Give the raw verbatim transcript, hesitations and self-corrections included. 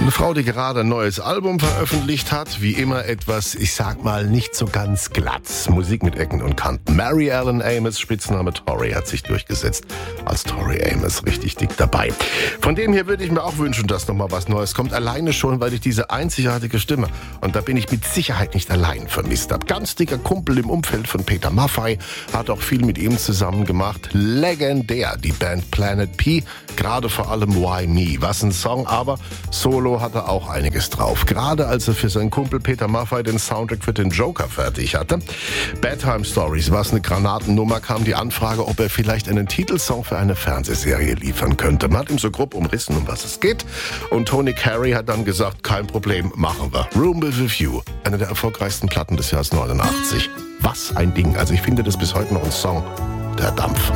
Eine Frau, die gerade ein neues Album veröffentlicht hat, wie immer etwas, ich sag mal, nicht so ganz glatt. Musik mit Ecken und Kanten. Mary Ellen Amos, Spitzname Tori, hat sich durchgesetzt. Als Tori Amos richtig dick dabei. Von dem hier würde ich mir auch wünschen, dass nochmal was Neues kommt. Alleine schon, weil ich diese einzigartige Stimme, und da bin ich mit Sicherheit nicht allein, vermisst habe. Ganz dicker Kumpel im Umfeld von Peter Maffay, hat auch viel mit ihm zusammen gemacht. Legendär, die Band Planet P, gerade vor allem Why Me. Was ein Song, aber Solo hat er auch einiges drauf. Gerade als er für seinen Kumpel Peter Maffay den Soundtrack für den Joker fertig hatte. Bedtime Stories, was eine Granatennummer, kam die Anfrage, ob er vielleicht einen Titelsong für eine Fernsehserie liefern könnte. Man hat ihm so grob umrissen, um was es geht. Und Tony Carey hat dann gesagt, kein Problem, machen wir. Room with a View, eine der erfolgreichsten Platten des Jahres neunundachtzig. Was ein Ding. Also ich finde das bis heute noch ein Song, der Dampf.